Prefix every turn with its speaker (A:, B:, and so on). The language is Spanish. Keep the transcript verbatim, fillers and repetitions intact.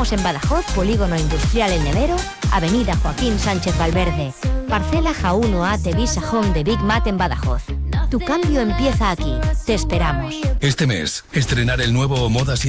A: Estamos en Badajoz, Polígono Industrial El Nevero, Avenida Joaquín Sánchez Valverde, Parcela J uno A Tevisa Home de Big Mat en Badajoz. Tu cambio empieza aquí. Te esperamos.
B: Este mes, estrenar el nuevo Moda siete